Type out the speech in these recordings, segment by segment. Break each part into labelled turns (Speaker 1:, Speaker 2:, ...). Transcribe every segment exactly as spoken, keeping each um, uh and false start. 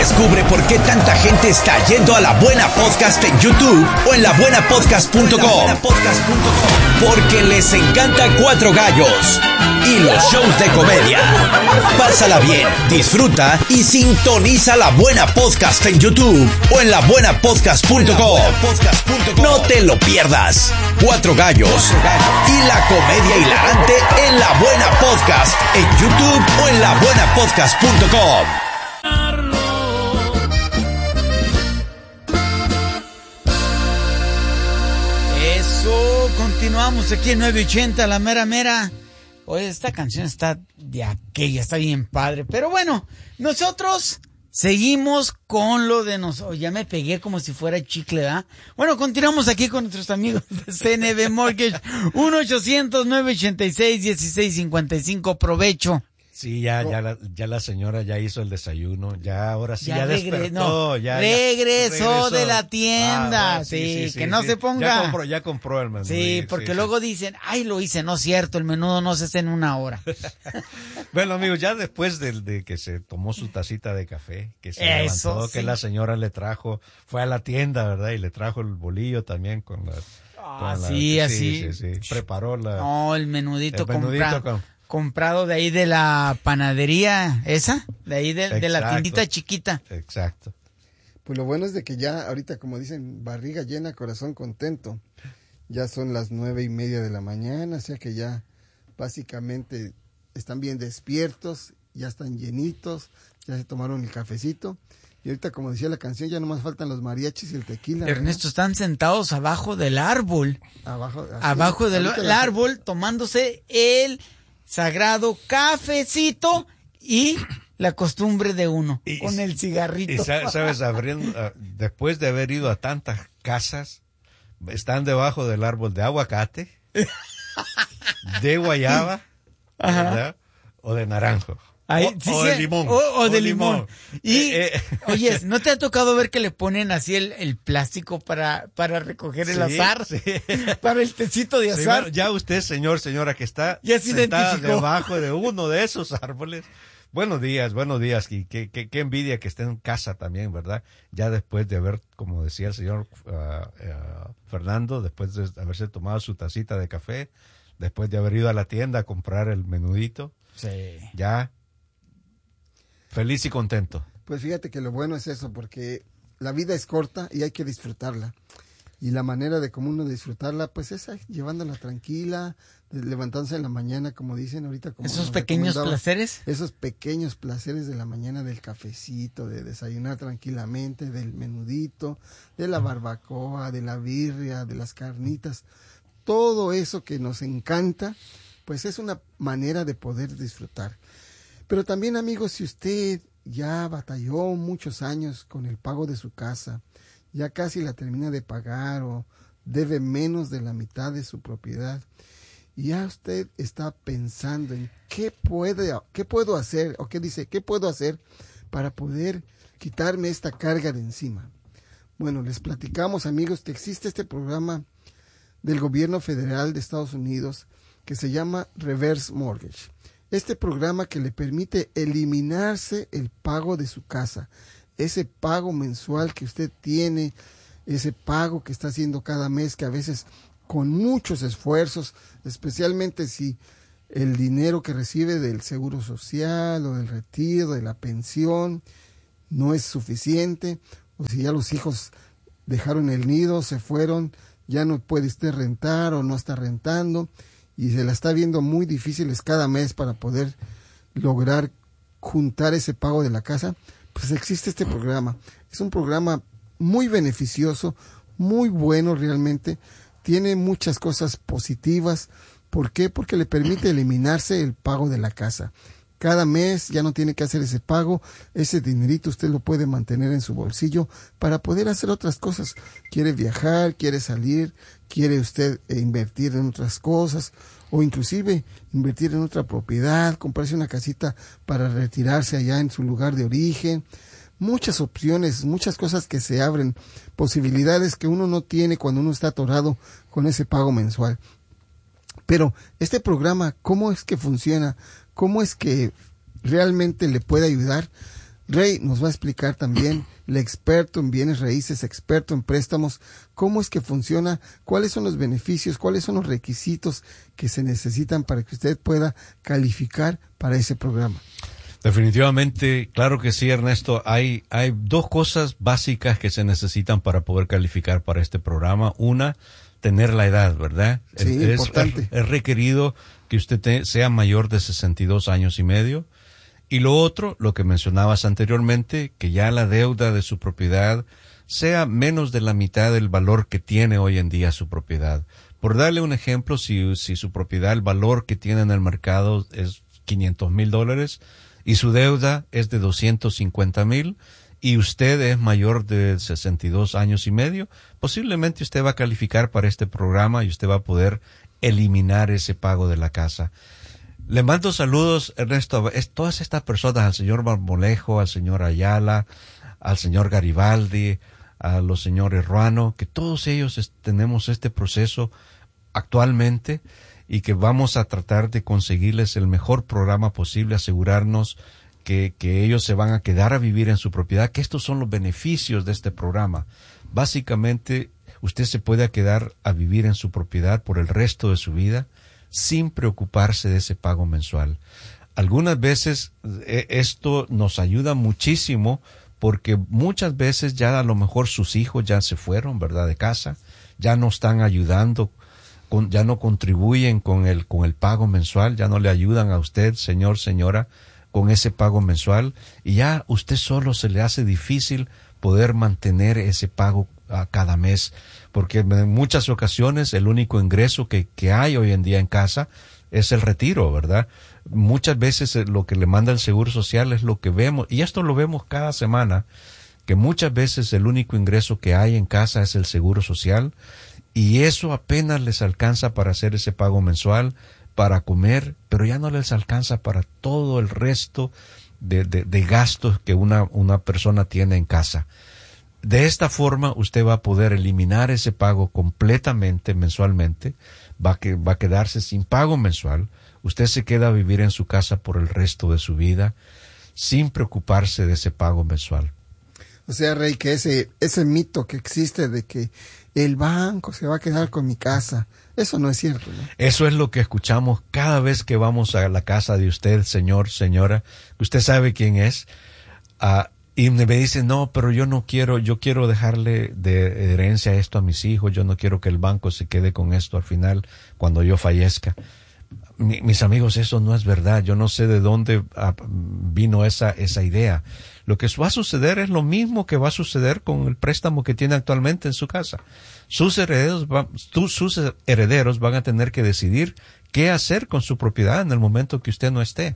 Speaker 1: Descubre por qué tanta gente está yendo a La Buena Podcast en YouTube o en la buena podcast punto com. Porque les encanta Cuatro Gallos y los shows de comedia. Pásala bien, disfruta y sintoniza La Buena Podcast en YouTube o en la buena podcast punto com. No te lo pierdas. Cuatro Gallos y la comedia hilarante en La Buena Podcast en YouTube o en la buena podcast punto com.
Speaker 2: Eso, continuamos aquí en nueve ochenta, la mera mera. Oye, esta canción está de aquella, está bien padre. Pero bueno, nosotros seguimos con lo de nosotros. Ya me pegué como si fuera chicle, ¿verdad? Bueno, continuamos aquí con nuestros amigos de C N B Mortgage. uno ochocientos, nueve ochenta y seis, dieciséis cincuenta y cinco. Provecho.
Speaker 3: Sí, ya, ya, la, ya la señora ya hizo el desayuno, ya ahora sí, ya,
Speaker 2: ya
Speaker 3: despertó,
Speaker 2: regre, no,
Speaker 3: ya,
Speaker 2: regresó,
Speaker 3: ya regresó
Speaker 2: de la tienda,
Speaker 3: ah, bueno,
Speaker 2: sí,
Speaker 3: sí, sí,
Speaker 2: que
Speaker 3: sí,
Speaker 2: no
Speaker 3: sí.
Speaker 2: se ponga.
Speaker 3: Ya compró, ya compró el menú.
Speaker 2: Sí, porque
Speaker 3: sí,
Speaker 2: luego
Speaker 3: sí.
Speaker 2: dicen, ay, lo hice, no es cierto, el menudo no se hace en una hora.
Speaker 3: Bueno, amigos, ya después de, de que se tomó su tacita de café, que se
Speaker 2: Eso,
Speaker 3: levantó,
Speaker 2: sí.
Speaker 3: que la señora le trajo, fue a la tienda, ¿verdad? Y le trajo el bolillo también con la...
Speaker 2: Ah,
Speaker 3: con la-
Speaker 2: sí, así.
Speaker 3: Sí, sí, sí. Preparó la...
Speaker 2: No, el menudito,
Speaker 3: el menudito
Speaker 2: comprado,
Speaker 3: con-
Speaker 2: comprado de ahí de la panadería, esa, de ahí de, de la
Speaker 3: Exacto.
Speaker 2: tiendita chiquita.
Speaker 3: Exacto.
Speaker 4: Pues lo bueno es de que ya ahorita, como dicen, barriga llena, corazón contento. Ya son las nueve y media de la mañana, o sea que ya básicamente están bien despiertos, ya están llenitos, ya se tomaron el cafecito. Y ahorita, como decía la canción, ya nomás faltan los mariachis y el tequila.
Speaker 2: Ernesto, están sentados abajo del árbol,
Speaker 4: ¿verdad? Abajo, así,
Speaker 2: abajo del
Speaker 4: ahorita
Speaker 2: el
Speaker 4: la-
Speaker 2: árbol, tomándose el sagrado cafecito y la costumbre de uno,
Speaker 3: Y-
Speaker 2: con el cigarrito.
Speaker 3: Y sa- sabes, abriendo, ah, después de haber ido a tantas casas, están debajo del árbol de aguacate, de guayaba,
Speaker 2: Ajá.
Speaker 3: ¿verdad? O de naranjo.
Speaker 2: Ay,
Speaker 3: o,
Speaker 2: sí,
Speaker 3: o
Speaker 2: sí,
Speaker 3: de limón.
Speaker 2: O, o de limón. Y,
Speaker 3: Eh, eh.
Speaker 2: oye, ¿no te ha tocado ver que le ponen así el, el plástico para, para recoger el
Speaker 3: Sí,
Speaker 2: azar?
Speaker 3: sí.
Speaker 2: Para el tecito de
Speaker 3: Sí,
Speaker 2: azar.
Speaker 3: bueno, ya usted, señor, señora, que está
Speaker 2: Ya se
Speaker 3: sentada
Speaker 2: identificó.
Speaker 3: debajo de uno de esos árboles. Buenos días, buenos días. Y qué, qué, qué envidia que esté en casa también, ¿verdad? Ya después de haber, como decía el señor uh, uh, Fernando, después de haberse tomado su tacita de café, después de haber ido a la tienda a comprar el menudito,
Speaker 2: Sí.
Speaker 3: ya feliz y contento.
Speaker 4: Pues fíjate que lo bueno es eso, porque la vida es corta y hay que disfrutarla. Y la manera de cómo uno disfrutarla, pues es ahí, llevándola tranquila, de- levantándose en la mañana, como dicen ahorita. Como
Speaker 2: Esos
Speaker 4: nos
Speaker 2: pequeños
Speaker 4: recomendaba,
Speaker 2: placeres.
Speaker 4: Esos pequeños placeres de la mañana, del cafecito, de desayunar tranquilamente, del menudito, de la barbacoa, de la birria, de las carnitas. Todo eso que nos encanta, pues es una manera de poder disfrutar. Pero también, amigos, si usted ya batalló muchos años con el pago de su casa, ya casi la termina de pagar o debe menos de la mitad de su propiedad, y ya usted está pensando en qué puede, qué puedo hacer, o qué dice, qué puedo hacer para poder quitarme esta carga de encima. Bueno, les platicamos, amigos, que existe este programa del gobierno federal de Estados Unidos que se llama Reverse Mortgage. Este programa que le permite eliminarse el pago de su casa, ese pago mensual que usted tiene, ese pago que está haciendo cada mes, que a veces con muchos esfuerzos, especialmente si el dinero que recibe del seguro social o del retiro, de la pensión, no es suficiente, o si ya los hijos dejaron el nido, se fueron, ya no puede usted rentar o no está rentando, y se la está viendo muy difíciles cada mes para poder lograr juntar ese pago de la casa, pues existe este programa. Es un programa muy beneficioso, muy bueno realmente, tiene muchas cosas positivas. ¿Por qué? Porque le permite eliminarse el pago de la casa. Cada mes ya no tiene que hacer ese pago, ese dinerito usted lo puede mantener en su bolsillo para poder hacer otras cosas. Quiere viajar, quiere salir, quiere usted invertir en otras cosas, o inclusive invertir en otra propiedad, comprarse una casita para retirarse allá en su lugar de origen. Muchas opciones, muchas cosas que se abren, posibilidades que uno no tiene cuando uno está atorado con ese pago mensual. Pero este programa, ¿cómo es que funciona? ¿Cómo es que realmente le puede ayudar? Rey nos va a explicar también, el experto en bienes raíces, experto en préstamos, cómo es que funciona, cuáles son los beneficios, cuáles son los requisitos que se necesitan para que usted pueda calificar para ese programa.
Speaker 3: Definitivamente, claro que sí, Ernesto. Hay, hay dos cosas básicas que se necesitan para poder calificar para este programa. Una, tener la edad, ¿verdad?
Speaker 4: Sí,
Speaker 3: es,
Speaker 4: importante.
Speaker 3: Es, es requerido que usted te, sea mayor de sesenta y dos años y medio. Y lo otro, lo que mencionabas anteriormente, que ya la deuda de su propiedad sea menos de la mitad del valor que tiene hoy en día su propiedad. Por darle un ejemplo, si, si su propiedad, el valor que tiene en el mercado es quinientos mil dólares y su deuda es de doscientos cincuenta mil y usted es mayor de sesenta y dos años y medio, posiblemente usted va a calificar para este programa y usted va a poder eliminar ese pago de la casa. Le mando saludos, Ernesto, a todas estas personas, al señor Marmolejo, al señor Ayala, al señor Garibaldi, a los señores Ruano, que todos ellos es, tenemos este proceso actualmente y que vamos a tratar de conseguirles el mejor programa posible, asegurarnos que, que ellos se van a quedar a vivir en su propiedad, que estos son los beneficios de este programa. Básicamente, usted se puede quedar a vivir en su propiedad por el resto de su vida sin preocuparse de ese pago mensual. Algunas veces eh, esto nos ayuda muchísimo porque muchas veces ya a lo mejor sus hijos ya se fueron, ¿verdad?, de casa, ya no están ayudando, con, ya no contribuyen con el, con el pago mensual, ya no le ayudan a usted, señor, señora, con ese pago mensual, y ya usted solo se le hace difícil poder mantener ese pago a cada mes, porque en muchas ocasiones el único ingreso que, que hay hoy en día en casa es el retiro, ¿verdad? Muchas veces lo que le manda el Seguro Social es lo que vemos, y esto lo vemos cada semana, que muchas veces el único ingreso que hay en casa es el Seguro Social, y eso apenas les alcanza para hacer ese pago mensual, para comer, pero ya no les alcanza para todo el resto de, de, de gastos que una, una persona tiene en casa. De esta forma usted va a poder eliminar ese pago completamente mensualmente, va a, que, va a quedarse sin pago mensual, usted se queda a vivir en su casa por el resto de su vida sin preocuparse de ese pago mensual.
Speaker 4: O sea, Rey, que ese, ese mito que existe de que el banco se va a quedar con mi casa, eso no es cierto, ¿no?
Speaker 3: Eso es lo que escuchamos cada vez que vamos a la casa de usted, señor, señora, usted sabe quién es, uh, y me dicen, no, pero yo no quiero, yo quiero dejarle de herencia esto a mis hijos, yo no quiero que el banco se quede con esto al final cuando yo fallezca. Mi, mis amigos, eso no es verdad, yo no sé de dónde uh, vino esa, esa idea. Lo que va a suceder es lo mismo que va a suceder con el préstamo que tiene actualmente en su casa. Sus herederos, va, sus herederos van a tener que decidir qué hacer con su propiedad en el momento que usted no esté.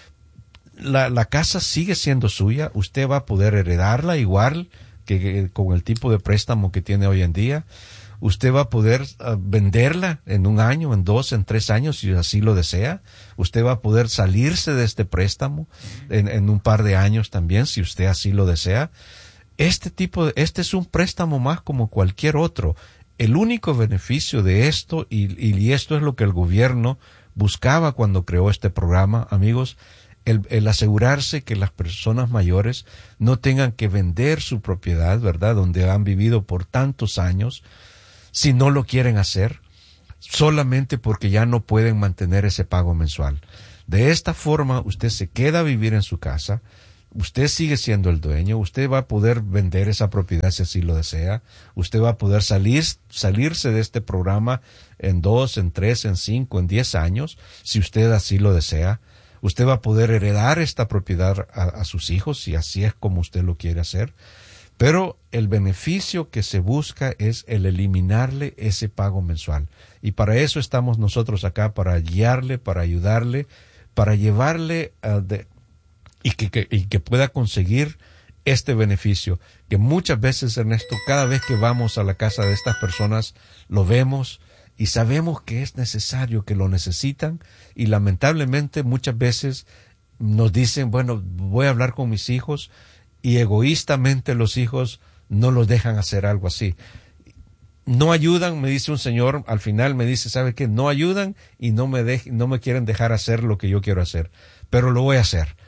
Speaker 3: La, la casa sigue siendo suya, usted va a poder heredarla igual que, que con el tipo de préstamo que tiene hoy en día. Usted va a poder uh, venderla en un año, en dos, en tres años, si así lo desea. Usted va a poder salirse de este préstamo en, en un par de años también, si usted así lo desea. Este tipo de, este es un préstamo más como cualquier otro. El único beneficio de esto, y, y esto es lo que el gobierno buscaba cuando creó este programa, amigos, el, el asegurarse que las personas mayores no tengan que vender su propiedad, ¿verdad?, donde han vivido por tantos años, si no lo quieren hacer, solamente porque ya no pueden mantener ese pago mensual. De esta forma, usted se queda a vivir en su casa, usted sigue siendo el dueño, usted va a poder vender esa propiedad si así lo desea, usted va a poder salir, salirse de este programa en dos, en tres, en cinco, en diez años, si usted así lo desea. Usted va a poder heredar esta propiedad a, a sus hijos, si así es como usted lo quiere hacer. Pero el beneficio que se busca es el eliminarle ese pago mensual. Y para eso estamos nosotros acá, para guiarle, para ayudarle, para llevarle uh, de, y, que, que, y que pueda conseguir este beneficio. Que muchas veces, Ernesto, cada vez que vamos a la casa de estas personas, lo vemos y sabemos que es necesario, que lo necesitan. Y lamentablemente muchas veces nos dicen, bueno, voy a hablar con mis hijos, y egoístamente los hijos no los dejan hacer algo así. No ayudan, me dice un señor, al final me dice, ¿sabe qué? No ayudan y no me, de, no me quieren dejar hacer lo que yo quiero hacer, pero lo voy a hacer,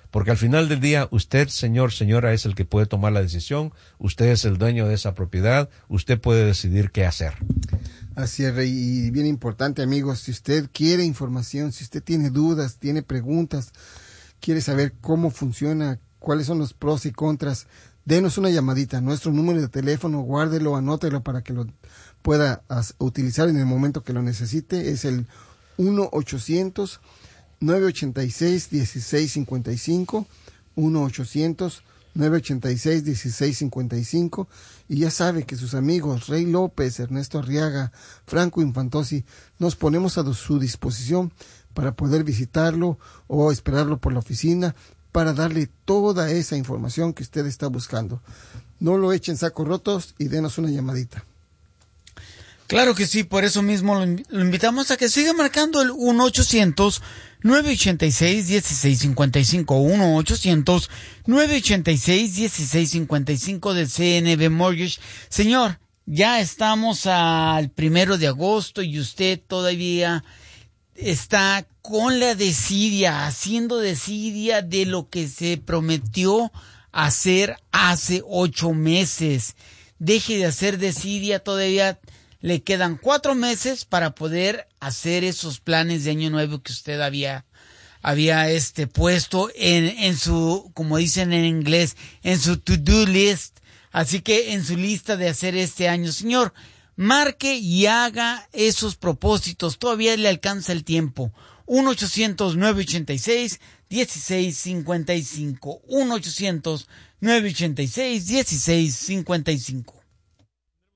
Speaker 3: Porque al final del día, usted, señor, señora, es el que puede tomar la decisión, usted es el dueño de esa propiedad, usted puede decidir qué hacer.
Speaker 4: Así es, Rey, y bien importante, amigos, si usted quiere información, si usted tiene dudas, tiene preguntas, quiere saber cómo funciona, cuáles son los pros y contras, denos una llamadita. Nuestro número de teléfono, guárdelo, anótelo para que lo pueda as, utilizar en el momento que lo necesite. Es el uno ochocientos, nueve ochenta y seis, dieciséis cincuenta y cinco, uno ochocientos, nueve ochenta y seis, dieciséis cincuenta y cinco. Y ya sabe que sus amigos Rey López, Ernesto Arriaga, Franco Infantosi, nos ponemos a su disposición para poder visitarlo o esperarlo por la oficina para darle toda esa información que usted está buscando. No lo echen sacos rotos y denos una llamadita.
Speaker 2: Claro que sí, por eso mismo lo, lo invitamos a que siga marcando el uno ochocientos, nueve ochenta y seis, dieciséis cincuenta y cinco, uno ochocientos, nueve ochenta y seis, dieciséis cincuenta y cinco del C N B Mortgage. Señor, ya estamos al primero de agosto y usted todavía está con la desidia, haciendo desidia de lo que se prometió hacer hace ocho meses. Deje de hacer desidia, todavía le quedan cuatro meses para poder hacer esos planes de año nuevo que usted había, había este puesto en, en su, como dicen en inglés, en su to-do list. Así que en su lista de hacer este año, señor, marque y haga esos propósitos. Todavía le alcanza el tiempo. uno ochocientos, nueve ochenta y seis, dieciséis cincuenta y cinco. uno ochocientos, nueve ochenta y seis, dieciséis cincuenta y cinco.